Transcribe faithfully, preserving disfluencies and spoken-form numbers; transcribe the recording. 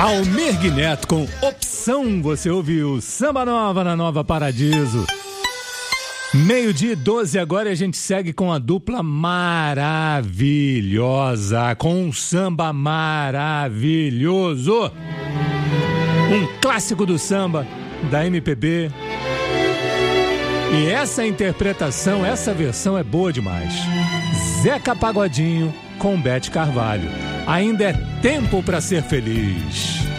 Almir Neto com Opção, você ouviu Samba Nova na Nova Paradiso. Meio-dia e doze agora e a gente segue com a dupla maravilhosa, com um samba maravilhoso. Um clássico do samba, da M P B. E essa interpretação, essa versão é boa demais. Zeca Pagodinho com Beth Carvalho. Ainda é tempo para ser feliz.